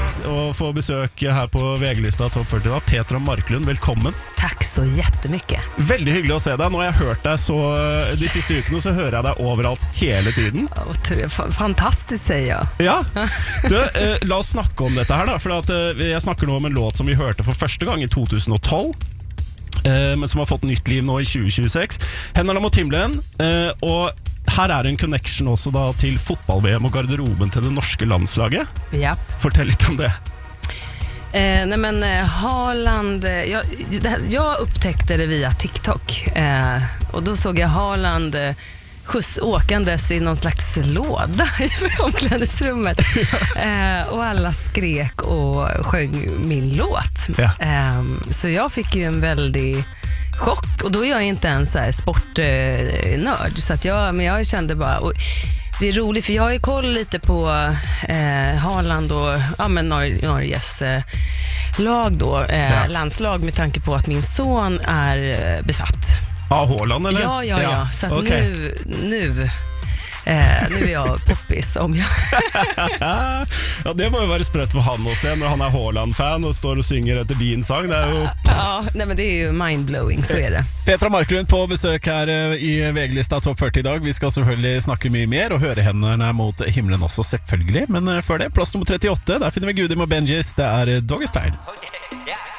å få besøk her på VG-lista Topp 40 da. Petra Marklund, velkommen. Tack så jättemycket. Veldig hyggelig å se deg. Nå har jeg hørt deg så de siste ukene, så hører jeg deg overalt hele tiden. Fantastiskt säger jag. Ja, du, la oss snakke om dette her da. For at, jeg snakker nå om en låt som vi hørte for første gang i 2012, men som har fått nytt liv nå i 2026. Hendene mot himmelen, og her er en connection også da til fotball-VM og garderoben til det norske landslaget. Ja. Fortell litt om det. Nej men Haaland, jag upptäckte det via TikTok och då såg jag Haaland åkandes i någon slags låda i omklädningsrummet och alla skrek och sjöng min låt. Ja. Så jag fick ju en väldig chock och då är jag inte ens så här sportnörd så att jag kände bara och det är roligt för jag har ju koll lite på Haaland och Norges lag då, landslag med tanke på att min son är besatt. Haaland eller? Ja. Så att okay. nu är jag poppis om jag... Ja, det må jo være sprøtt for han også, når han er Haaland-fan og står og synger etter din sang. Det er jo... Ja, nej, men det er jo mind-blowing, så er det. Petra Marklund på besøk her i VG-lista Topp 40 i dag. Vi skal selvfølgelig snakke mye mer og høre hendene mot himmelen også, selvfølgelig. Men før det, plass nummer 38, der finner vi Gudim og Benjis. Det er Doggy Style.